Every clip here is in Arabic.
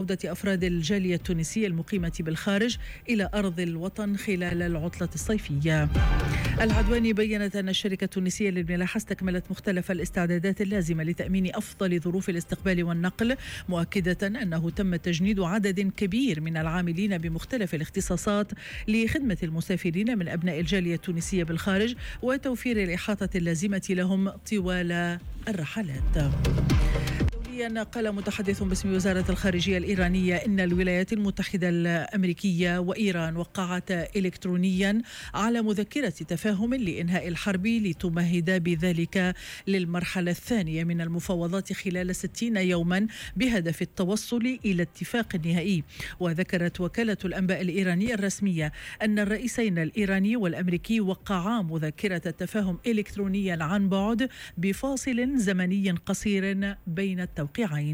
عودة أفراد الجالية التونسية المقيمة بالخارج إلى أرض الوطن خلال العطلة الصيفية. العدواني بيّنت أن الشركة التونسية للملاحة استكملت مختلف الاستعدادات اللازمة لتأمين أفضل ظروف الاستقبال والنقل، مؤكدة أنه تم تجنيد عدد كبير من العاملين بمختلف الاختصاصات لخدمة المسافرين من أبناء الجالية التونسية بالخارج وتوفير الإحاطة اللازمة لهم طوال الرحلات. قال متحدث باسم وزارة الخارجية الإيرانية إن الولايات المتحدة الأمريكية وإيران وقعتا إلكترونيا على مذكرة تفاهم لإنهاء الحرب لتمهد بذلك للمرحلة الثانية من المفاوضات خلال 60 يوما بهدف التوصل إلى اتفاق نهائي. وذكرت وكالة الأنباء الإيرانية الرسمية أن الرئيسين الإيراني والأمريكي وقعا مذكرة تفاهم إلكترونيا عن بعد بفاصل زمني قصير بين التوقيعين.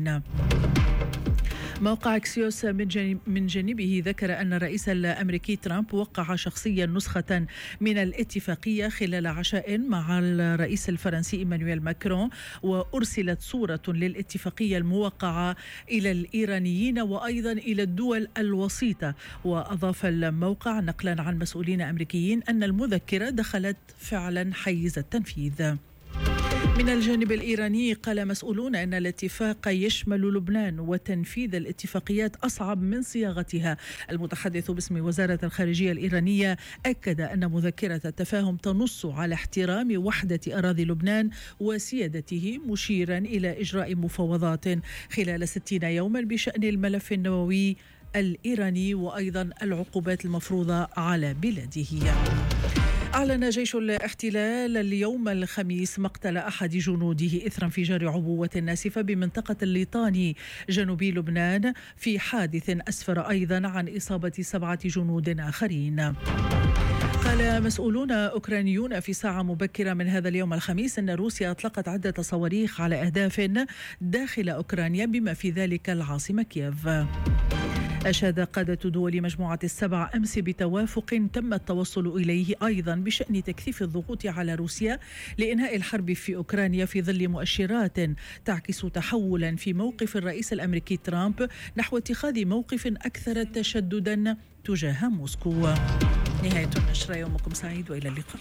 موقع أكسيوس من جانبه ذكر أن الرئيس الأمريكي ترامب وقع شخصيا نسخة من الاتفاقية خلال عشاء مع الرئيس الفرنسي إيمانويل ماكرون، وأرسلت صورة للاتفاقية الموقعة إلى الإيرانيين وأيضا إلى الدول الوسيطة. وأضاف الموقع نقلا عن مسؤولين أمريكيين أن المذكرة دخلت فعلا حيز التنفيذ. من الجانب الإيراني قال مسؤولون أن الاتفاق يشمل لبنان وتنفيذ الاتفاقيات أصعب من صياغتها. المتحدث باسم وزارة الخارجية الإيرانية أكد أن مذكرة التفاهم تنص على احترام وحدة أراضي لبنان وسيادته، مشيرا إلى إجراء مفاوضات خلال 60 يوما بشأن الملف النووي الإيراني وأيضا العقوبات المفروضة على بلاده. أعلن جيش الاحتلال اليوم الخميس مقتل أحد جنوده إثر انفجار عبوة ناسفة بمنطقة الليطاني جنوبي لبنان، في حادث أسفر أيضا عن إصابة 7 جنود آخرين. قال مسؤولون أوكرانيون في ساعة مبكرة من هذا اليوم الخميس أن روسيا أطلقت عدة صواريخ على أهداف داخل أوكرانيا بما في ذلك العاصمة كييف. أشاد قادة دول مجموعة السبع أمس بتوافق تم التوصل إليه أيضا بشأن تكثيف الضغوط على روسيا لإنهاء الحرب في أوكرانيا في ظل مؤشرات تعكس تحولا في موقف الرئيس الأمريكي ترامب نحو اتخاذ موقف أكثر تشددا تجاه موسكو. نهاية النشرة، يومكم سعيد وإلى اللقاء.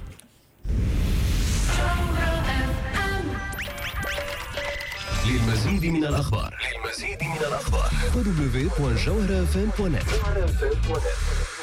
للمزيد من الأخبار www.jawharafm.net